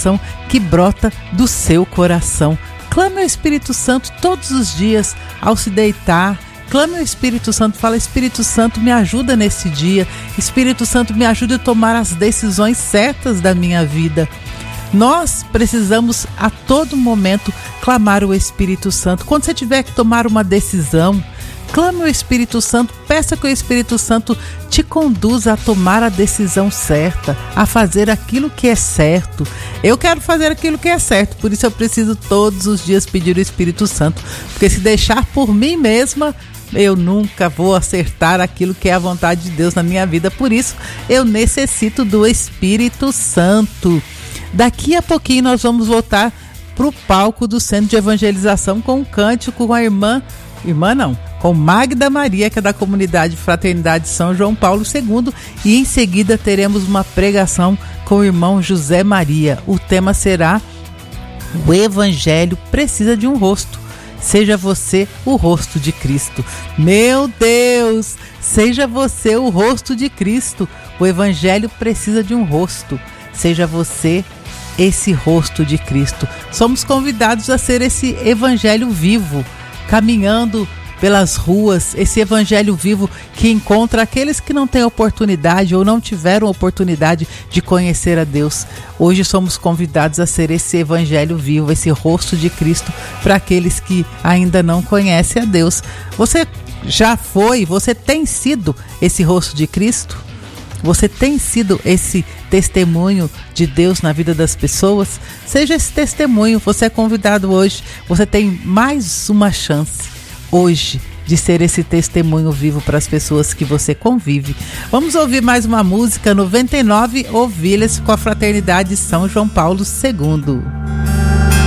oração que brota do seu coração. Clame ao Espírito Santo todos os dias ao se deitar. Clame ao Espírito Santo, fala: Espírito Santo, me ajuda nesse dia. Espírito Santo, me ajuda a tomar as decisões certas da minha vida. Nós precisamos a todo momento clamar o Espírito Santo. Quando você tiver que tomar uma decisão, clame ao Espírito Santo, peça que o Espírito Santo te conduza a tomar a decisão certa, a fazer aquilo que é certo. Eu quero fazer aquilo que é certo, por isso eu preciso todos os dias pedir o Espírito Santo, porque se deixar por mim mesma, eu nunca vou acertar aquilo que é a vontade de Deus na minha vida. Por isso eu necessito do Espírito Santo. Daqui a pouquinho nós vamos voltar para o palco do Centro de Evangelização com um cântico com a com Magda Maria, que é da comunidade Fraternidade São João Paulo II, e em seguida teremos uma pregação com o irmão José Maria. O tema será: o Evangelho precisa de um rosto. Seja você o rosto de Cristo. Meu Deus, seja você o rosto de Cristo. O Evangelho precisa de um rosto. Seja você esse rosto de Cristo. Somos convidados a ser esse Evangelho vivo, caminhando pelas ruas, esse Evangelho vivo que encontra aqueles que não têm oportunidade ou não tiveram oportunidade de conhecer a Deus. Hoje somos convidados a ser esse Evangelho vivo, esse rosto de Cristo para aqueles que ainda não conhecem a Deus. Você já foi, você tem sido esse rosto de Cristo? Você tem sido esse testemunho de Deus na vida das pessoas? Seja esse testemunho, você é convidado hoje. Você tem mais uma chance hoje de ser esse testemunho vivo para as pessoas que você convive. Vamos ouvir mais uma música, 99 Ovelhas, com a Fraternidade São João Paulo II.